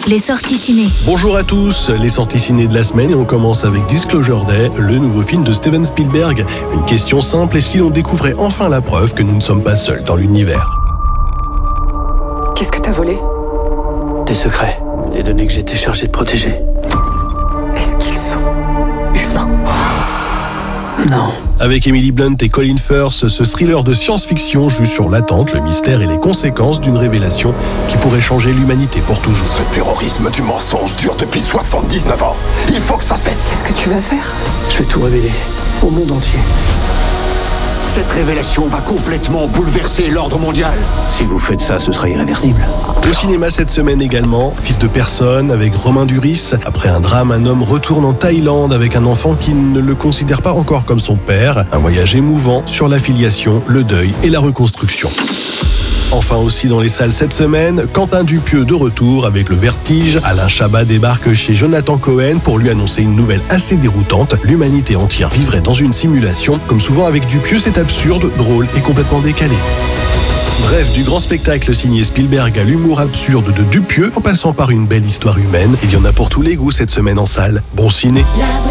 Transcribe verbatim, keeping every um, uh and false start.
les sorties ciné. Bonjour à tous, les sorties ciné de la semaine et on commence avec Disclosure Day, le nouveau film de Steven Spielberg. Une question simple, et si l'on découvrait enfin la preuve que nous ne sommes pas seuls dans l'univers? Qu'est-ce que t'as volé? Des secrets, les données que j'étais chargé de protéger. Est-ce qu'ils sont humains? Non. Avec Emily Blunt et Colin Firth, ce thriller de science-fiction joue sur l'attente, le mystère et les conséquences d'une révélation qui pourrait changer l'humanité pour toujours. Ce terrorisme du mensonge dure depuis soixante-dix-neuf ans. Il faut que ça cesse. Qu'est-ce que tu vas faire? Je vais tout révéler, au monde entier. Cette révélation va complètement bouleverser l'ordre mondial. Si vous faites ça, ce sera irréversible. Au cinéma cette semaine également, Fils de personne avec Romain Duris. Après un drame, un homme retourne en Thaïlande avec un enfant qui ne le considère pas encore comme son père. Un voyage émouvant sur la filiation, le deuil et la reconstruction. Enfin aussi dans les salles cette semaine, Quentin Dupieux de retour avec Le Vertige. Alain Chabat débarque chez Jonathan Cohen pour lui annoncer une nouvelle assez déroutante. L'humanité entière vivrait dans une simulation. Comme souvent avec Dupieux, c'est absurde, drôle et complètement décalé. Bref, du grand spectacle signé Spielberg à l'humour absurde de Dupieux, en passant par une belle histoire humaine. Il y en a pour tous les goûts cette semaine en salle. Bon ciné.